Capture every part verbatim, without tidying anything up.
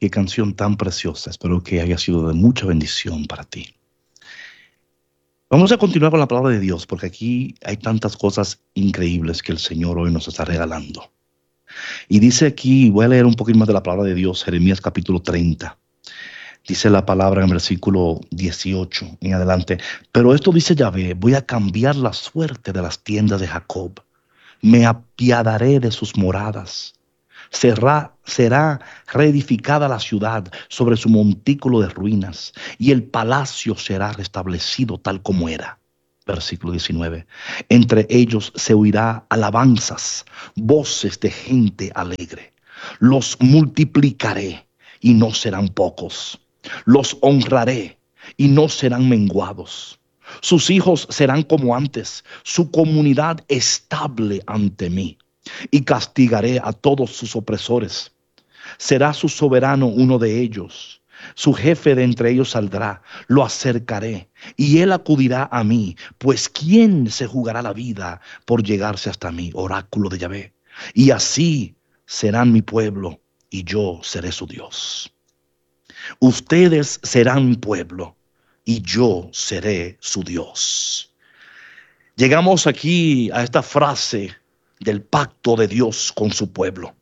Qué canción tan preciosa. Espero que haya sido de mucha bendición para ti. Vamos a continuar con la palabra de Dios, porque aquí hay tantas cosas increíbles que el Señor hoy nos está regalando. Y dice aquí, voy a leer un poquito más de la palabra de Dios, Jeremías capítulo treinta. Dice la palabra en el versículo dieciocho en adelante. Pero esto dice Yahvé: voy a cambiar la suerte de las tiendas de Jacob. Me apiadaré de sus moradas. Será, será reedificada la ciudad sobre su montículo de ruinas, y el palacio será restablecido tal como era. Versículo diecinueve. Entre ellos se oirá alabanzas, voces de gente alegre. Los multiplicaré y no serán pocos. Los honraré y no serán menguados. Sus hijos serán como antes, su comunidad estable ante mí. Y castigaré a todos sus opresores. Será su soberano uno de ellos. Su jefe de entre ellos saldrá. Lo acercaré y él acudirá a mí. Pues ¿quién se jugará la vida por llegarse hasta mí? Oráculo de Yahvé. Y así serán mi pueblo y yo seré su Dios. Ustedes serán mi pueblo y yo seré su Dios. Llegamos aquí a esta frase del pacto de Dios con su pueblo.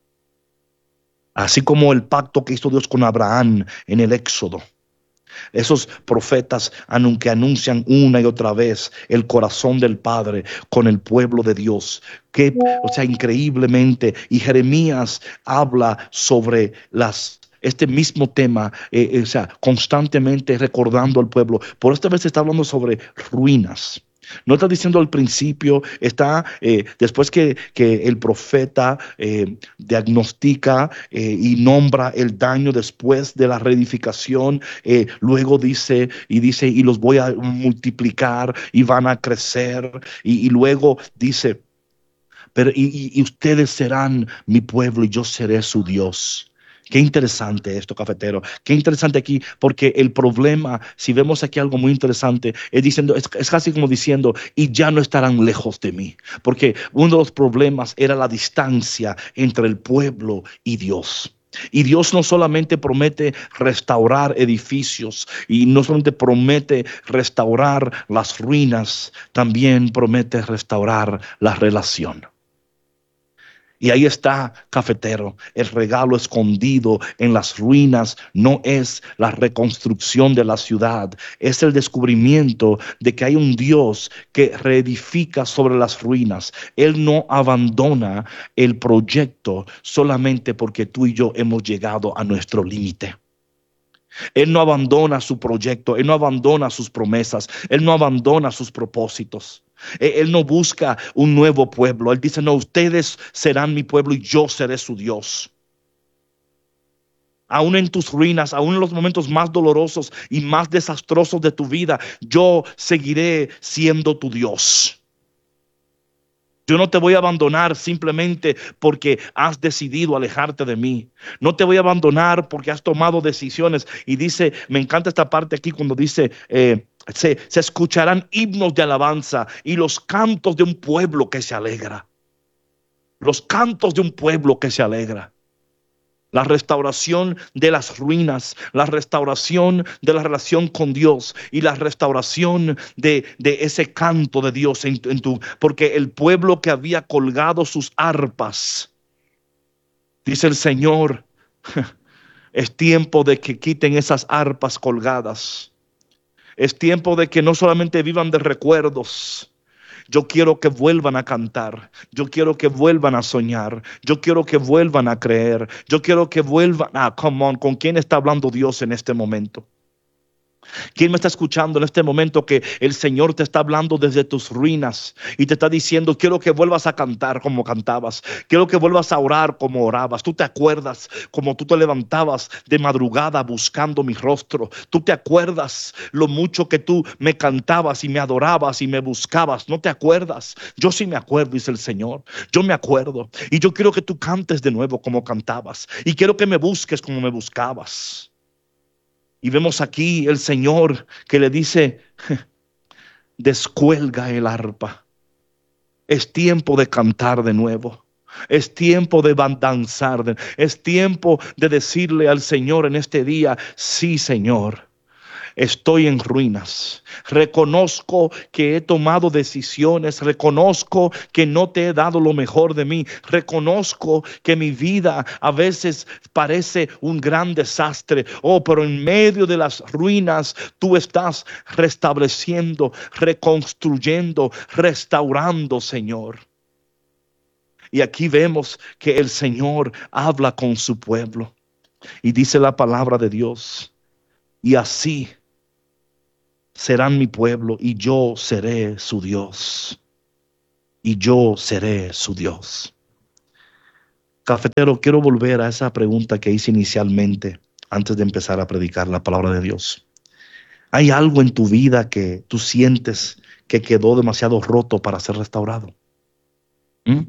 Así como el pacto que hizo Dios con Abraham en el Éxodo. Esos profetas que anuncian una y otra vez el corazón del Padre con el pueblo de Dios. Que, o sea, increíblemente. Y Jeremías habla sobre las este mismo tema, eh, eh, o sea, constantemente recordando al pueblo. Por esta vez está hablando sobre ruinas. No está diciendo al principio, está eh, después que, que el profeta eh, diagnostica eh, y nombra el daño después de la reedificación, eh, luego dice y dice y los voy a multiplicar y van a crecer, y, y luego dice, pero y, y ustedes serán mi pueblo y yo seré su Dios. Qué interesante esto, cafetero. Qué interesante aquí, porque el problema, si vemos aquí algo muy interesante, es diciendo, es, es casi como diciendo, y ya no estarán lejos de mí. Porque uno de los problemas era la distancia entre el pueblo y Dios. Y Dios no solamente promete restaurar edificios y no solamente promete restaurar las ruinas, también promete restaurar la relación. Y ahí está, cafetero, el regalo escondido en las ruinas no es la reconstrucción de la ciudad, es el descubrimiento de que hay un Dios que reedifica sobre las ruinas. Él no abandona el proyecto solamente porque tú y yo hemos llegado a nuestro límite. Él no abandona su proyecto, Él no abandona sus promesas, Él no abandona sus propósitos. Él no busca un nuevo pueblo. Él dice, no, ustedes serán mi pueblo y yo seré su Dios. Aún en tus ruinas, aún en los momentos más dolorosos y más desastrosos de tu vida, yo seguiré siendo tu Dios. Yo no te voy a abandonar simplemente porque has decidido alejarte de mí. No te voy a abandonar porque has tomado decisiones. Y dice, me encanta esta parte aquí cuando dice, eh, se, se escucharán himnos de alabanza y los cantos de un pueblo que se alegra. Los cantos de un pueblo que se alegra. La restauración de las ruinas, la restauración de la relación con Dios y la restauración de, de ese canto de Dios en, en tu, porque el pueblo que había colgado sus arpas, dice el Señor, es tiempo de que quiten esas arpas colgadas. Es tiempo de que no solamente vivan de recuerdos. Yo quiero que vuelvan a cantar. Yo quiero que vuelvan a soñar. Yo quiero que vuelvan a creer. Yo quiero que vuelvan. Ah, come on. ¿Con quién está hablando Dios en este momento? ¿Quién me está escuchando en este momento que el Señor te está hablando desde tus ruinas y te está diciendo, quiero que vuelvas a cantar como cantabas, quiero que vuelvas a orar como orabas? Tú te acuerdas como tú te levantabas de madrugada buscando mi rostro. Tú te acuerdas lo mucho que tú me cantabas y me adorabas y me buscabas. ¿No te acuerdas? Yo sí me acuerdo, dice el Señor. Yo me acuerdo y yo quiero que tú cantes de nuevo como cantabas y quiero que me busques como me buscabas. Y vemos aquí el Señor que le dice, descuelga el arpa. Es tiempo de cantar de nuevo. Es tiempo de danzar. Es tiempo de decirle al Señor en este día, sí, Señor. Estoy en ruinas. Reconozco que he tomado decisiones. Reconozco que no te he dado lo mejor de mí. Reconozco que mi vida a veces parece un gran desastre. Oh, pero en medio de las ruinas tú estás restableciendo, reconstruyendo, restaurando, Señor. Y aquí vemos que el Señor habla con su pueblo. Y dice la palabra de Dios. Y así serán mi pueblo y yo seré su Dios. Y yo seré su Dios. Cafetero, quiero volver a esa pregunta que hice inicialmente antes de empezar a predicar la palabra de Dios. ¿Hay algo en tu vida que tú sientes que quedó demasiado roto para ser restaurado? ¿Mm?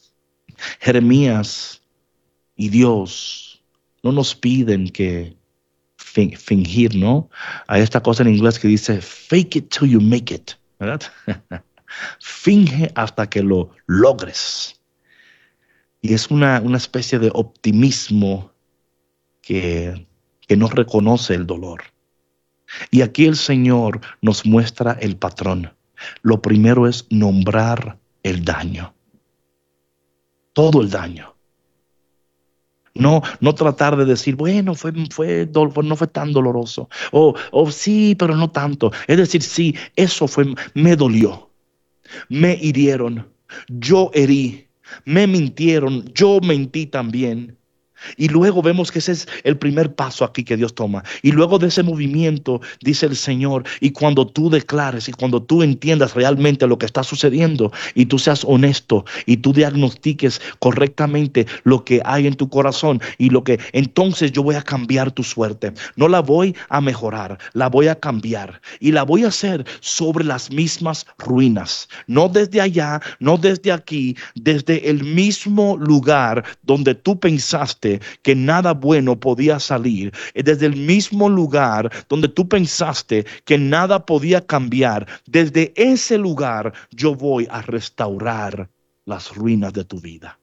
Jeremías y Dios no nos piden que fingir, ¿no? Hay esta cosa en inglés que dice fake it till you make it, ¿verdad? Finge hasta que lo logres. Y es una, una especie de optimismo que, que no reconoce el dolor. Y aquí el Señor nos muestra el patrón. Lo primero es nombrar el daño. Todo el daño. No, no tratar de decir, bueno, fue, fue, no fue tan doloroso. O, o sí, pero no tanto. Es decir, sí, eso fue, me dolió. Me hirieron. Yo herí. Me mintieron. Yo mentí también. Y luego vemos que ese es el primer paso aquí que Dios toma. Y luego de ese movimiento, dice el Señor, y cuando tú declares y cuando tú entiendas realmente lo que está sucediendo y tú seas honesto y tú diagnostiques correctamente lo que hay en tu corazón y lo que, entonces yo voy a cambiar tu suerte. No la voy a mejorar, la voy a cambiar y la voy a hacer sobre las mismas ruinas. No desde allá, no desde aquí, desde el mismo lugar donde tú pensaste que nada bueno podía salir, desde el mismo lugar donde tú pensaste que nada podía cambiar, desde ese lugar yo voy a restaurar las ruinas de tu vida.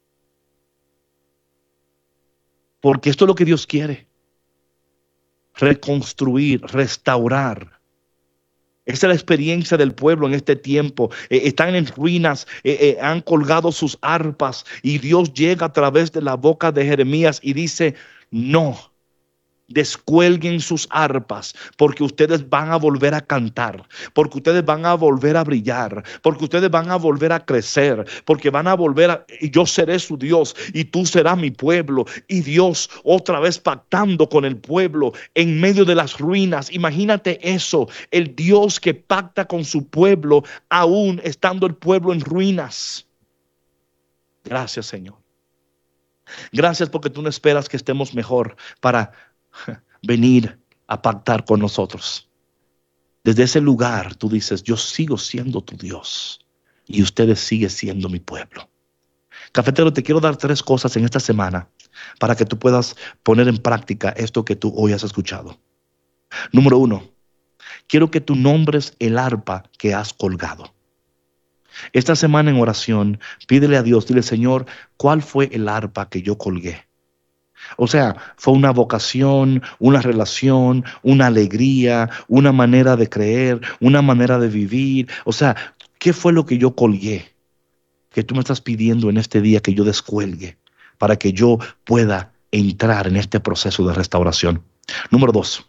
Porque esto es lo que Dios quiere. Reconstruir, restaurar. Esa es la experiencia del pueblo en este tiempo. Eh, están en ruinas, eh, eh, han colgado sus arpas y Dios llega a través de la boca de Jeremías y dice, no, descuelguen sus arpas porque ustedes van a volver a cantar, porque ustedes van a volver a brillar, porque ustedes van a volver a crecer, porque van a volver a, y yo seré su Dios y tú serás mi pueblo. Y Dios otra vez pactando con el pueblo en medio de las ruinas. Imagínate eso, el Dios que pacta con su pueblo aún estando el pueblo en ruinas. Gracias, Señor. Gracias porque tú no esperas que estemos mejor para venir a pactar con nosotros. Desde ese lugar tú dices, yo sigo siendo tu Dios y ustedes siguen siendo mi pueblo. Cafetero, te quiero dar tres cosas en esta semana para que tú puedas poner en práctica esto que tú hoy has escuchado. Número uno, quiero que tú nombres el arpa que has colgado. Esta semana en oración, pídele a Dios, dile, Señor, ¿cuál fue el arpa que yo colgué? O sea, fue una vocación, una relación, una alegría, una manera de creer, una manera de vivir. O sea, ¿qué fue lo que yo colgué? Que tú me estás pidiendo en este día que yo descuelgue para que yo pueda entrar en este proceso de restauración. Número dos,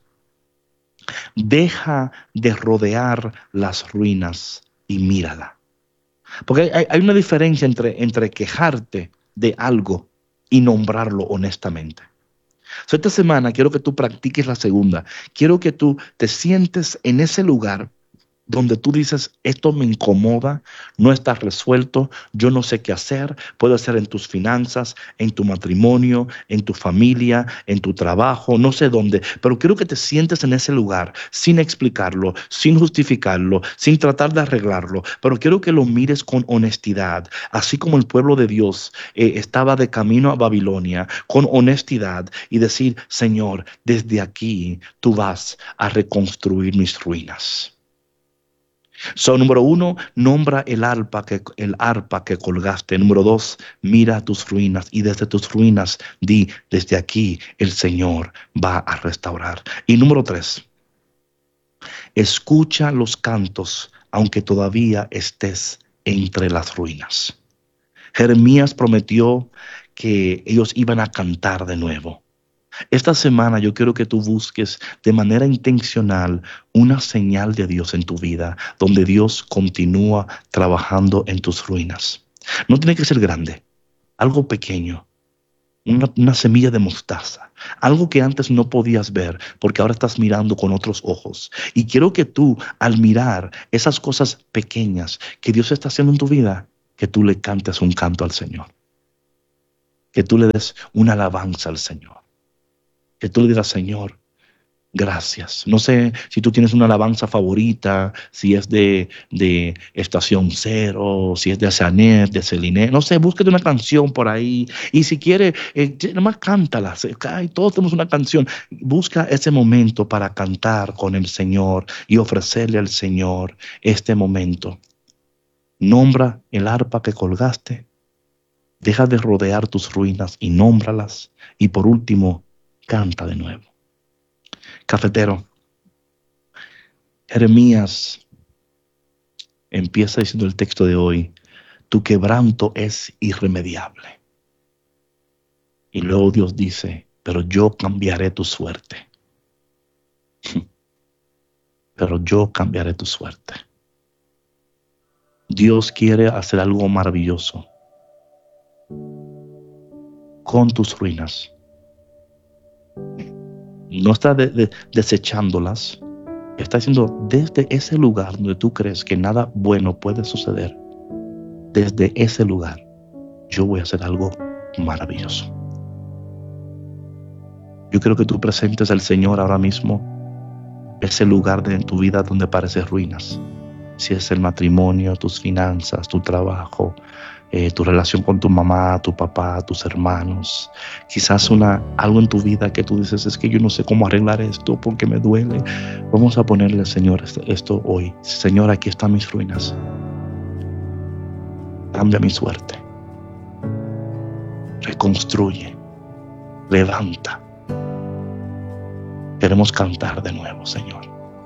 deja de rodear las ruinas y mírala. Porque hay, hay una diferencia entre, entre quejarte de algo y nombrarlo honestamente. So, esta semana quiero que tú practiques la segunda. Quiero que tú te sientes en ese lugar donde tú dices, esto me incomoda, no está resuelto, yo no sé qué hacer. Puede ser en tus finanzas, en tu matrimonio, en tu familia, en tu trabajo, no sé dónde, pero quiero que te sientes en ese lugar sin explicarlo, sin justificarlo, sin tratar de arreglarlo, pero quiero que lo mires con honestidad, así como el pueblo de Dios eh, estaba de camino a Babilonia, con honestidad y decir, Señor, desde aquí tú vas a reconstruir mis ruinas. So, número uno, nombra el arpa que, el arpa que colgaste. Número dos, mira tus ruinas y desde tus ruinas di, desde aquí el Señor va a restaurar. Y número tres, escucha los cantos aunque todavía estés entre las ruinas. Jeremías prometió que ellos iban a cantar de nuevo. Esta semana yo quiero que tú busques de manera intencional una señal de Dios en tu vida, donde Dios continúa trabajando en tus ruinas. No tiene que ser grande, algo pequeño, una, una semilla de mostaza, algo que antes no podías ver porque ahora estás mirando con otros ojos. Y quiero que tú, al mirar esas cosas pequeñas que Dios está haciendo en tu vida, que tú le cantes un canto al Señor, que tú le des una alabanza al Señor. Que tú le digas, Señor, gracias. No sé si tú tienes una alabanza favorita, si es de, de Estación Cero, si es de Asanet, de Celine. No sé, búsquete una canción por ahí. Y si quieres, eh, nada más cántala. Ay, todos tenemos una canción. Busca ese momento para cantar con el Señor y ofrecerle al Señor este momento. Nombra el arpa que colgaste. Deja de rodear tus ruinas y nómbralas. Y por último, canta de nuevo. Cafetero, Jeremías empieza diciendo el texto de hoy, tu quebranto es irremediable. Y luego Dios dice, pero yo cambiaré tu suerte. Pero yo cambiaré tu suerte. Dios quiere hacer algo maravilloso con tus ruinas. No está de, de, desechándolas, está diciendo desde ese lugar donde tú crees que nada bueno puede suceder, desde ese lugar yo voy a hacer algo maravilloso. Yo quiero que tú presentes al Señor ahora mismo ese lugar de en tu vida donde parece ruinas. Si es el matrimonio, tus finanzas, tu trabajo, Eh, tu relación con tu mamá, tu papá, tus hermanos, quizás una, algo en tu vida que tú dices, es que yo no sé cómo arreglar esto porque me duele. Vamos a ponerle, Señor, esto, esto hoy. Señor, aquí están mis ruinas. Cambia mi suerte. Reconstruye. Levanta. Queremos cantar de nuevo, Señor.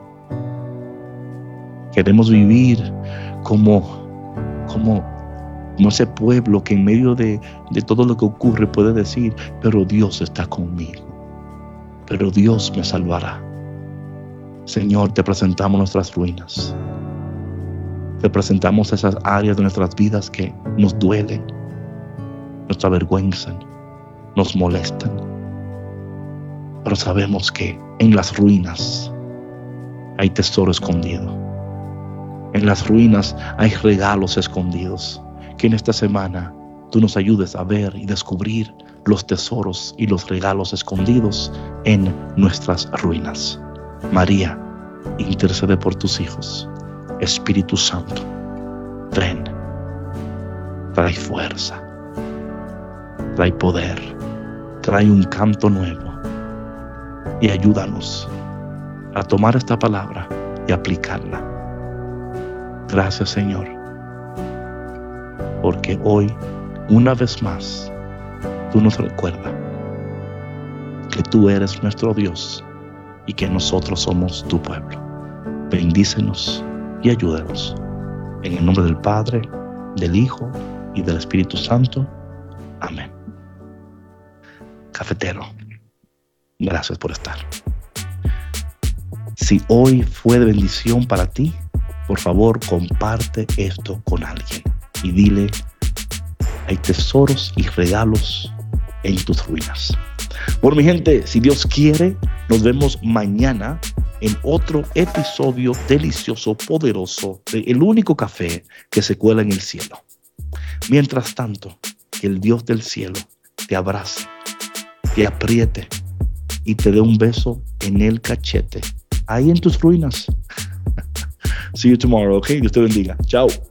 Queremos vivir como, como Como ese pueblo que en medio de, de todo lo que ocurre puede decir, pero Dios está conmigo, pero Dios me salvará. Señor, te presentamos nuestras ruinas, te presentamos esas áreas de nuestras vidas que nos duelen, nos avergüenzan, nos molestan, pero sabemos que en las ruinas hay tesoro escondido, en las ruinas hay regalos escondidos. Que en esta semana tú nos ayudes a ver y descubrir los tesoros y los regalos escondidos en nuestras ruinas. María, intercede por tus hijos. Espíritu Santo, ven, trae fuerza, trae poder, trae un canto nuevo y ayúdanos a tomar esta palabra y aplicarla. Gracias, Señor, porque hoy, una vez más, tú nos recuerdas que tú eres nuestro Dios y que nosotros somos tu pueblo. Bendícenos y ayúdanos. En el nombre del Padre, del Hijo y del Espíritu Santo. Amén. Cafetero, gracias por estar. Si hoy fue de bendición para ti, por favor, comparte esto con alguien y dile, hay tesoros y regalos en tus ruinas. Bueno, mi gente, si Dios quiere, nos vemos mañana en otro episodio delicioso, poderoso de El Único Café que se cuela en el cielo. Mientras tanto, que el Dios del cielo te abrace, te apriete y te dé un beso en el cachete, ahí en tus ruinas. See you tomorrow, okay? Dios te bendiga. Chao.